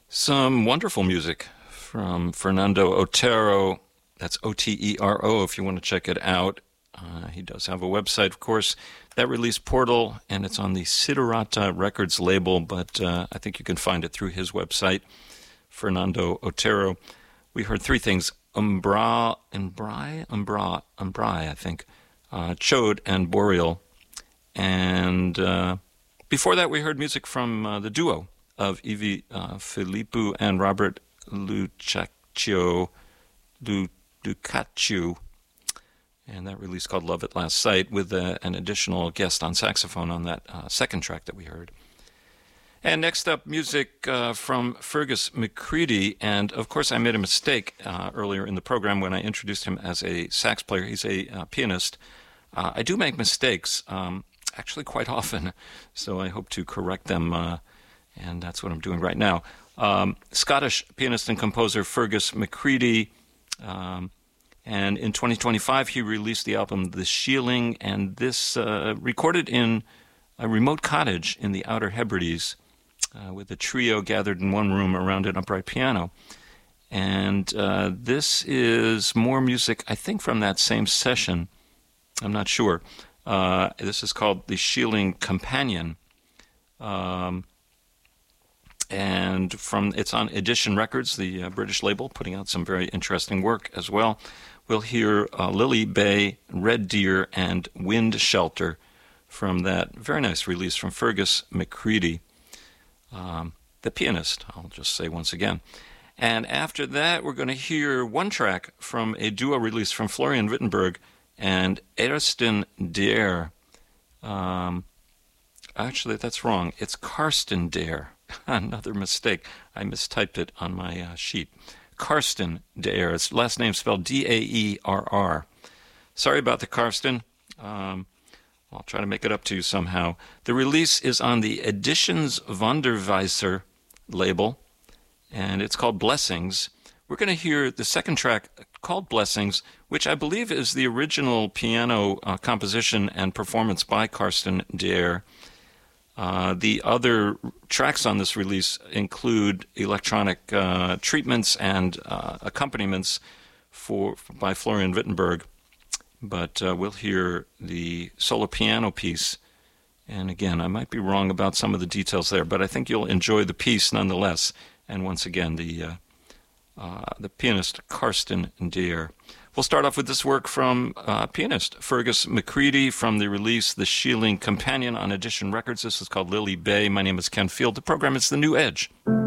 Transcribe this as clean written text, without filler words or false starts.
Some wonderful music from Fernando Otero. That's Otero if you want to check it out. He does have a website, of course, that released Portal, and it's on the Siddhartha Records label, but I think you can find it through his website, Fernando Otero. We heard three things: Umbrai, I think, Chode and Boreal. And before that, we heard music from the duo of Ivi Filippu and Robert Lucaccio, and that release called Love at Last Sight, with an additional guest on saxophone on that second track that we heard. And next up, music from Fergus McCready. And of course, I made a mistake earlier in the program when I introduced him as a sax player. He's a pianist. I do make mistakes, actually quite often, so I hope to correct them, and that's what I'm doing right now. Scottish pianist and composer Fergus McCready. And in 2025, he released the album The Shieling, and this recorded in a remote cottage in the Outer Hebrides with a trio gathered in one room around an upright piano. And this is more music, I think, from that same session. I'm not sure. This is called The Shieling Companion. And it's on Edition Records, the British label, putting out some very interesting work as well. We'll hear Lily Bay, Red Deer, and Wind Shelter from that very nice release from Fergus McCready, the pianist, I'll just say once again. And after that, we're going to hear one track from a duo release from Florian Wittenberg and Eristin Dare. Actually, that's wrong. It's Karsten Dare. Another mistake. I mistyped it on my sheet. Karsten Dare. His last name spelled Daerr. Sorry about the Karsten. I'll try to make it up to you somehow. The release is on the Editions Vonderweiser label, and it's called Blessings. We're going to hear the second track called Blessings, which I believe is the original piano composition and performance by Karsten Dare. The other tracks on this release include electronic treatments and accompaniments by Florian Wittenberg, but we'll hear the solo piano piece. And again, I might be wrong about some of the details there, but I think you'll enjoy the piece nonetheless. And once again, the pianist Karsten Dare. We'll start off with this work from pianist Fergus McCready from the release The Shieling Companion on Edition Records. This is called Lily Bay. My name is Ken Field. The program is The New Edge.